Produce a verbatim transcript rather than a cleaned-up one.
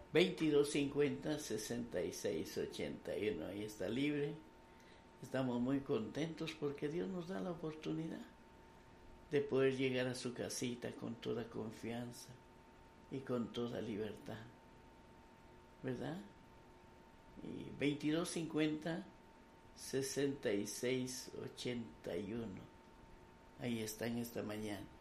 veintidós cincuenta sesenta y seis ochenta y uno. Ahí está libre. Estamos muy contentos porque Dios nos da la oportunidad de poder llegar a su casita con toda confianza y con toda libertad, ¿verdad? Y veintidós cincuenta sesenta y seis ochenta y uno. Ahí está en esta mañana.